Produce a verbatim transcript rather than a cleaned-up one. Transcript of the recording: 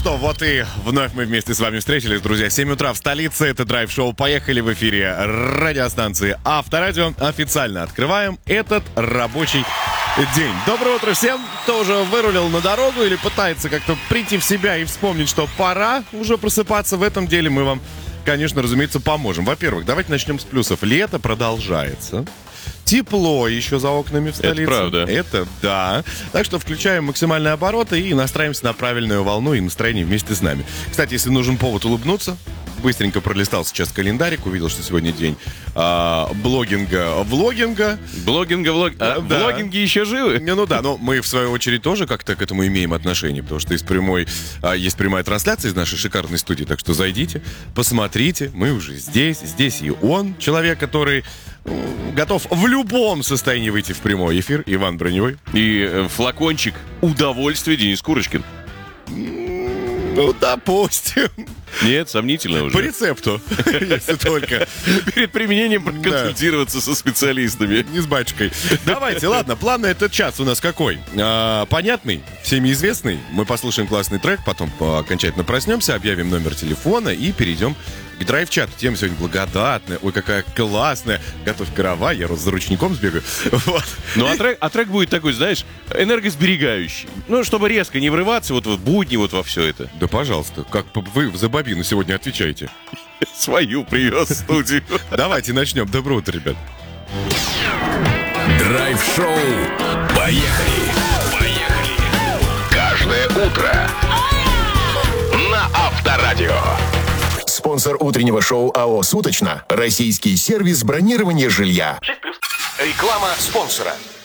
что, вот и вновь мы вместе с вами встретились, друзья. семь утра в столице, это драйв-шоу «Поехали» в эфире радиостанции Авторадио. Официально открываем этот рабочий день. Доброе утро всем, кто уже вырулил на дорогу или пытается как-то прийти в себя и вспомнить, что пора уже просыпаться. В этом деле мы вам, конечно, разумеется, поможем. Во-первых, давайте начнем с плюсов. Лето продолжается. Тепло еще за окнами в столице. Это правда. Это да. Так что включаем максимальные обороты и настраиваемся на правильную волну и настроение вместе с нами. Кстати, если нужен повод улыбнуться, быстренько пролистал сейчас календарик, увидел, что сегодня день а, блогинга, влогинга. Блогинга, влог... а, да. Влогинги еще живы? Не, ну да, но мы в свою очередь тоже как-то к этому имеем отношение, потому что есть, прямой, а, есть прямая трансляция из нашей шикарной студии, так что зайдите, посмотрите, мы уже здесь, здесь и он, человек, который готов в любом состоянии выйти в прямой эфир, Иван Броневой. И э, флакончик удовольствия Денис Курочкин. Ну, допустим. Нет, сомнительно уже. По рецепту, если только. Перед применением проконсультироваться со специалистами. Не с батюшкой. Давайте, ладно, план на этот час у нас какой? А, понятный, всеми известный. Мы послушаем классный трек, потом окончательно проснемся, объявим номер телефона и перейдем к драйв-чату. Тема сегодня благодатная. Ой, какая классная. Готовь пирога, я за ручником сбегаю. Вот. Ну, а трек, а трек будет такой, знаешь, энергосберегающий. Ну, чтобы резко не врываться вот в будни, вот во все это. Да, пожалуйста, как вы за бобину сегодня отвечаете? Свою привез в студию. Давайте начнем. Доброе утро, ребят. Драйв-шоу. Поехали. Поехали. Каждое утро на Авторадио. Спонсор утреннего шоу АО «Суточно». Российский сервис бронирования жилья. Реклама спонсора.